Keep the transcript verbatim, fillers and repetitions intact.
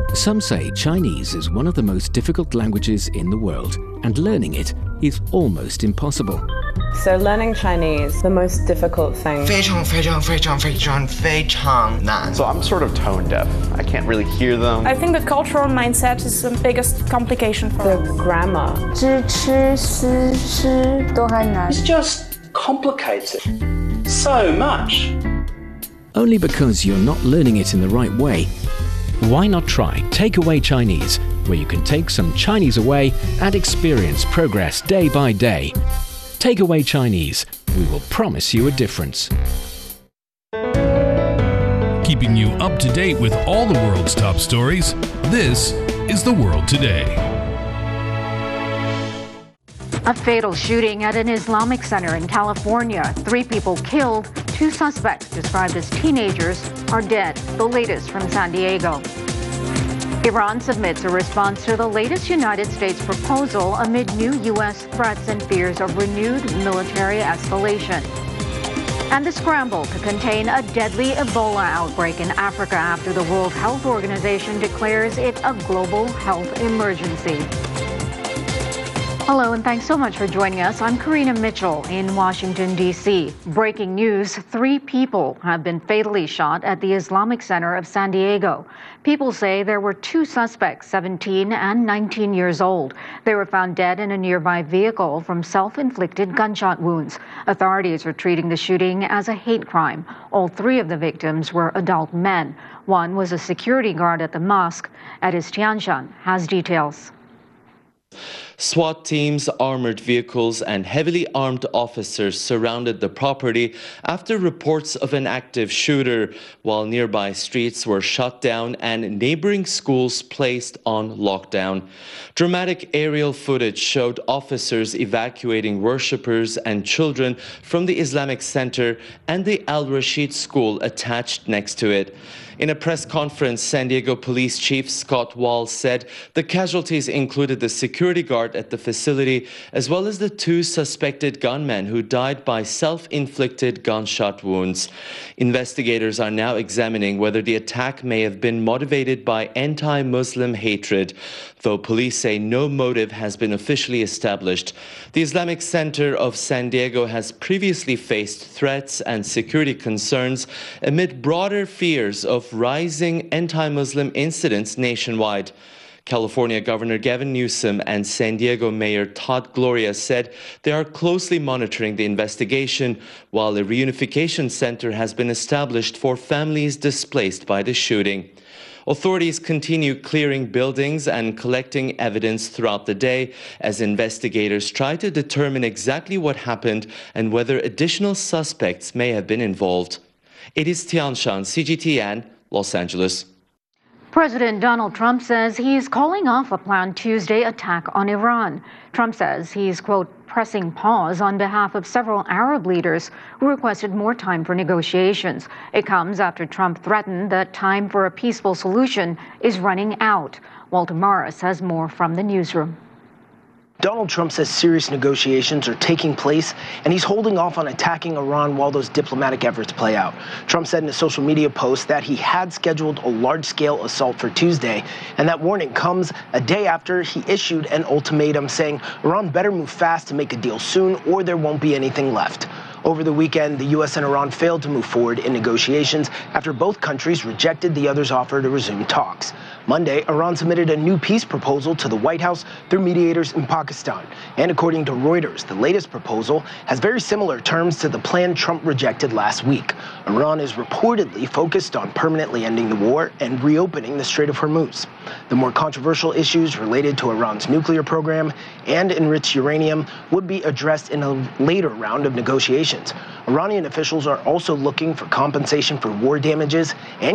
Some say Chinese is one of the most difficult languages in the world, and learning it is almost impossible. So learning Chinese, the most difficult thing. 非常非常非常非常非常难. So I'm sort of tone deaf. I can't really hear them. I think the cultural mindset is the biggest complication for the grammar. 知吃思吃都很难. It's just complicated so much. Only because you're not learning it in the right way. Why not try Takeaway Chinese, where you can take some Chinese away and experience progress day by day. Takeaway Chinese, we will promise you a difference. Keeping you up to date with all the world's top stories, this is The World Today. A fatal shooting at an Islamic center in California. Three people killed. Two suspects, described as teenagers, are dead. The latest from San Diego. Iran submits a response to the latest United States proposal amid new U S threats and fears of renewed military escalation. And the scramble to contain a deadly Ebola outbreak in Africa after the World Health Organization declares it a global health emergency. Hello, and thanks so much for joining us. I'm Karina Mitchell in Washington, D C Breaking news, three people have been fatally shot at the Islamic Center of San Diego. People say there were two suspects, seventeen and nineteen years old. They were found dead in a nearby vehicle from self-inflicted gunshot wounds. Authorities are treating the shooting as a hate crime. All three of the victims were adult men. One was a security guard at the mosque. Edis Tianshan has details. SWAT teams, armored vehicles, and heavily armed officers surrounded the property after reports of an active shooter, while nearby streets were shut down and neighboring schools placed on lockdown. Dramatic aerial footage showed officers evacuating worshippers and children from the Islamic Center and the Al Rashid School attached next to it. In a press conference, San Diego Police Chief Scott Walls said the casualties included the security guard at the facility, as well as the two suspected gunmen who died by self-inflicted gunshot wounds. Investigators are now examining whether the attack may have been motivated by anti-Muslim hatred, though police say no motive has been officially established. The Islamic Center of San Diego has previously faced threats and security concerns amid broader fears of rising anti-Muslim incidents nationwide. California Governor Gavin Newsom and San Diego Mayor Todd Gloria said they are closely monitoring the investigation, while a reunification center has been established for families displaced by the shooting. Authorities continue clearing buildings and collecting evidence throughout the day as investigators try to determine exactly what happened and whether additional suspects may have been involved. Edis Tianshan, C G T N, Los Angeles. President Donald Trump says he's calling off a planned Tuesday attack on Iran. Trump says he's, quote, pressing pause on behalf of several Arab leaders who requested more time for negotiations. It comes after Trump threatened that time for a peaceful solution is running out. Walter Morris has more from the newsroom. Donald Trump says serious negotiations are taking place, and he's holding off on attacking Iran while those diplomatic efforts play out. Trump said in a social media post that he had scheduled a large-scale assault for Tuesday, and that warning comes a day after he issued an ultimatum saying Iran better move fast to make a deal soon or there won't be anything left. Over the weekend, the U S and Iran failed to move forward in negotiations after both countries rejected the other's offer to resume talks. Monday, Iran submitted a new peace proposal to the White House through mediators in Pakistan. And according to Reuters, the latest proposal has very similar terms to the plan Trump rejected last week. Iran is reportedly focused on permanently ending the war and reopening the Strait of Hormuz. The more controversial issues related to Iran's nuclear program and enriched uranium would be addressed in a later round of negotiations. Iranian officials are also looking for compensation for war damages and